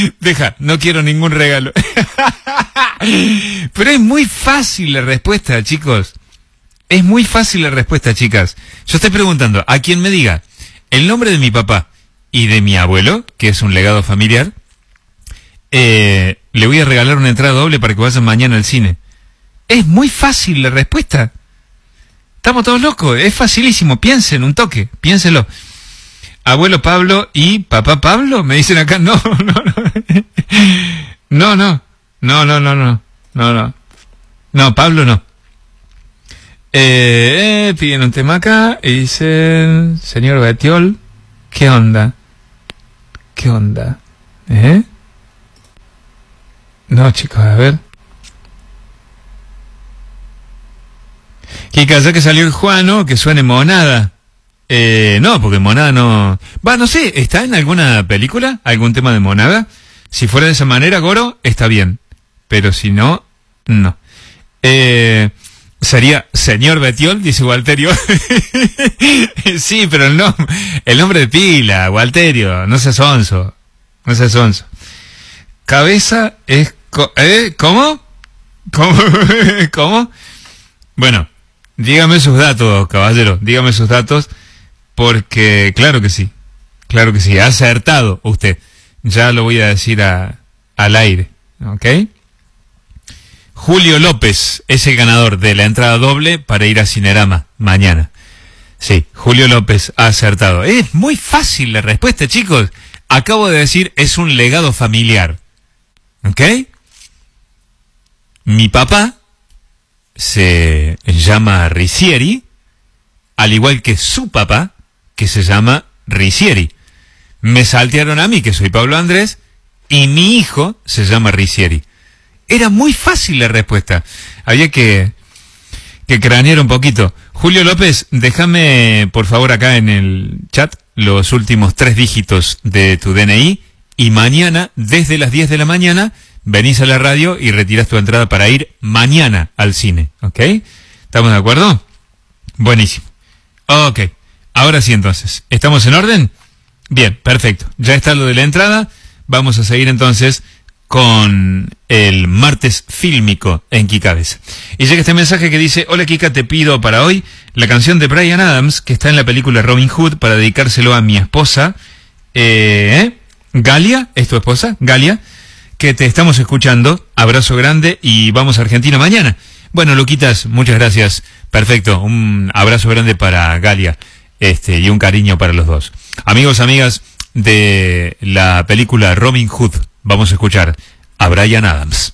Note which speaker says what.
Speaker 1: Deja, no quiero ningún regalo. Pero es muy fácil la respuesta, chicos. Es muy fácil la respuesta, chicas. Yo estoy preguntando a quien me diga el nombre de mi papá y de mi abuelo, que es un legado familiar, le voy a regalar una entrada doble para que vayan mañana al cine. Es muy fácil la respuesta. Estamos todos locos, es facilísimo. Piensen un toque, piénselo. Abuelo Pablo y papá Pablo, me dicen acá, no. No, Pablo no. Piden un tema acá y dicen, señor Betiol, ¿qué onda? No, chicos, a ver. Kika, ya que salió el Juano, que suene Monada. No, porque Monada no... no sé, ¿está en alguna película? ¿Algún tema de Monada? Si fuera de esa manera, Goro, está bien. Pero si no, no. Sería señor Betiol, dice Walterio. Sí, pero el nombre de pila, Walterio, no seas onzo. Cabeza es... ¿Cómo? ¿Cómo? Bueno, dígame sus datos, caballero, dígame sus datos, porque claro que sí, ha acertado usted. Ya lo voy a decir al aire, ¿ok? Julio López es el ganador de la entrada doble para ir a Cinerama mañana. Sí, Julio López ha acertado. Es muy fácil la respuesta, chicos. Acabo de decir, es un legado familiar. ¿Ok? Mi papá se llama Ricieri, al igual que su papá, que se llama Ricieri. Me saltearon a mí, que soy Pablo Andrés, y mi hijo se llama Ricieri. Era muy fácil la respuesta. Había que cranear un poquito. Julio López, déjame por favor acá en el chat los últimos 3 dígitos de tu DNI y mañana, desde las 10 de la mañana, venís a la radio y retiras tu entrada para ir mañana al cine. ¿Ok? ¿Estamos de acuerdo? Buenísimo. Ok. Ahora sí entonces. ¿Estamos en orden? Bien, perfecto. Ya está lo de la entrada. Vamos a seguir entonces con el martes fílmico en Kikabes. Y llega este mensaje que dice: hola Kika, te pido para hoy la canción de Bryan Adams, que está en la película Robin Hood, para dedicárselo a mi esposa, Galia, ¿es tu esposa? Galia, que te estamos escuchando. Abrazo grande y vamos a Argentina mañana. Bueno, Luquitas, muchas gracias. Perfecto, un abrazo grande para Galia, y un cariño para los dos. Amigos, amigas de la película Robin Hood, vamos a escuchar a Bryan Adams.